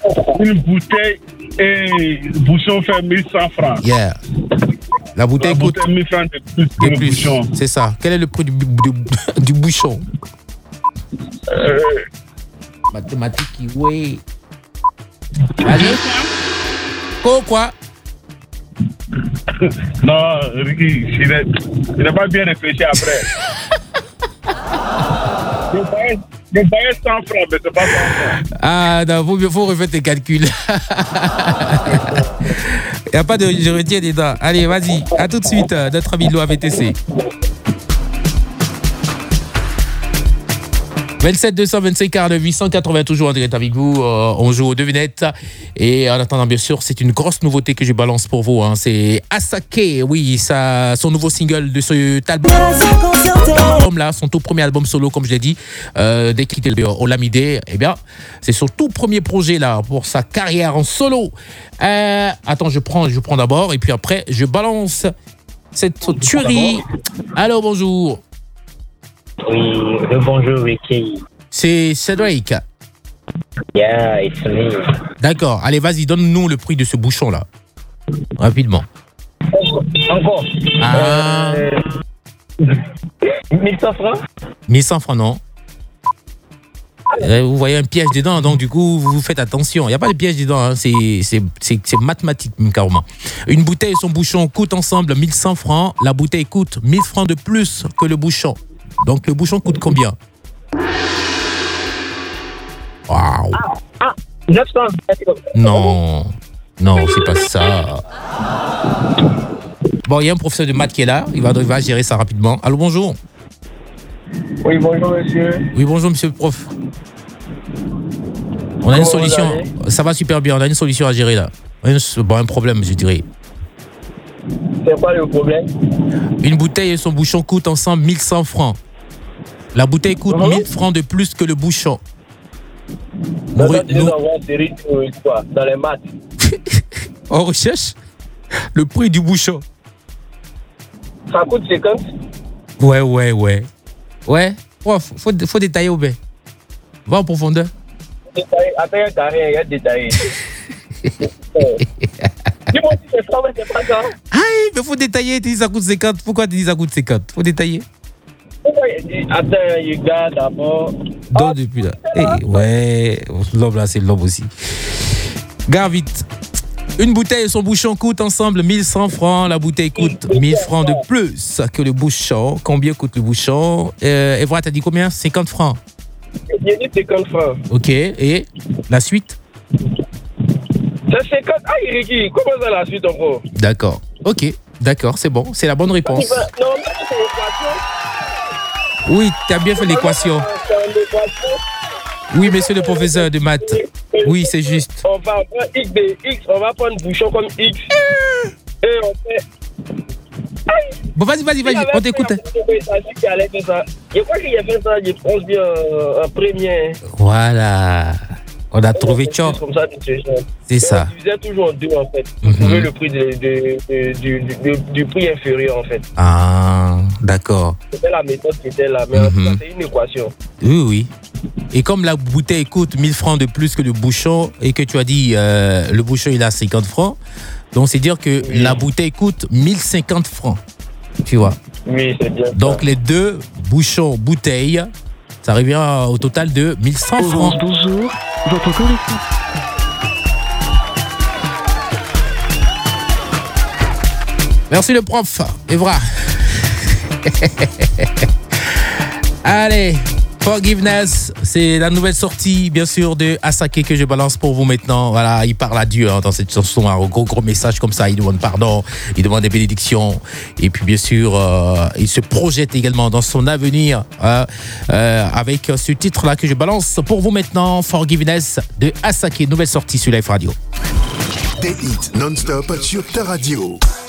Une bouteille et bouchon fait 1100 francs. Yeah. La bouteille coûte 1000 francs de plus que le bouchon. C'est ça. Quel est le prix du bouchon? Mathématiques, oui. Allez. Quoi? Non, Ricky, il n'a pas bien réfléchi après. Je payais 100 francs, mais c'est pas 100 francs. Ah, non, faut refaire tes calculs. Il n'y a pas de je retiens des dents. Allez, vas-y. À tout de suite, notre ami Lou AVTC. 27 225 49 880, toujours en direct avec vous. On joue aux devinettes. Et en attendant, bien sûr, c'est une grosse nouveauté que je balance pour vous. Hein. C'est Asake, oui, son nouveau single de ce album là, son tout premier album solo, comme je l'ai dit, dès qu'il était Olamide. Eh bien, c'est son tout premier projet là pour sa carrière en solo. Attends, je prends d'abord et puis après, je balance cette tuerie. Allô, bonjour. Oui, bonjour Ricky. C'est Cédric. Yeah, it's me. D'accord, allez, vas-y, donne-nous le prix de ce bouchon là. Rapidement. Encore. 1100 francs 1100 francs, non. Vous voyez un piège dedans, donc du coup, vous faites attention. Il n'y a pas de piège dedans, hein. C'est mathématique, carrément. Une bouteille et son bouchon coûtent ensemble 1100 francs. La bouteille coûte 1000 francs de plus que le bouchon. Donc le bouchon coûte combien? Waouh. 900. Non, c'est pas ça. Bon, il y a un professeur de maths qui est là. Il va gérer ça rapidement. Allô, bonjour. Oui, bonjour monsieur. Oui, bonjour monsieur le prof. On a une solution. Ça va super bien. On a une solution à gérer là. Un problème, je dirais. C'est quoi le problème? Une bouteille et son bouchon coûtent ensemble 1100 francs. La bouteille coûte 1000 francs de plus que le bouchon. Nous avons une série dans les maths. On recherche le prix du bouchon. Ça coûte 50? Ouais. Ouais, prof, faut détailler au bain. Va en profondeur. Après un carré, il y a détaillé. Dis-moi si c'est ça, mais c'est pas ça. Aïe, mais faut détailler, tu dis ça coûte 50. Pourquoi tu dis ça coûte 50? Faut détailler. Attends, il regarde d'abord. Donc depuis là. Ouais, l'homme là, c'est l'homme aussi. Garde vite. Une bouteille et son bouchon coûtent ensemble 1100 francs. La bouteille coûte 1000 francs de plus que le bouchon. Combien coûte le bouchon? Evra, t'as dit combien? 50 francs. J'ai dit 50 francs. Ok, et la suite? C'est 50. Ah, Ricky, comment ça la suite encore? D'accord. Ok, d'accord, c'est bon. C'est la bonne réponse. Non, mais c'est l'équation. Oui, tu as bien fait l'équation. Oui, monsieur le professeur de maths. Oui, c'est juste. On va prendre X de X, on va prendre bouchon comme X. Et on fait. Bon, vas-y, on t'écoute. Je crois qu'il y a fait ça, je pense bien en premier. Voilà. On a trouvé Tchon. C'est ça. On divisait toujours en deux, en fait. Pour trouver le prix du prix inférieur, en fait. Ah, d'accord. C'était la méthode qui était là, mais en tout cas, c'est une équation. Oui. Et comme la bouteille coûte 1000 francs de plus que le bouchon, et que tu as dit le bouchon il a 50 francs, donc c'est dire que la bouteille coûte 1050 francs. Tu vois? Oui, c'est bien. Donc ça. Les deux bouchons, bouteilles, ça revient au total de 1100 francs. Bonjour, votre correspondant. Merci le prof, Evra. Allez, Forgiveness, c'est la nouvelle sortie, bien sûr, de Asake que je balance pour vous maintenant. Voilà, il parle à Dieu dans cette chanson, un gros message comme ça. Il demande pardon, il demande des bénédictions. Et puis, bien sûr, il se projette également dans son avenir avec ce titre-là que je balance pour vous maintenant. Forgiveness de Asake, nouvelle sortie sur Life Radio. Des hits non-stop sur ta radio.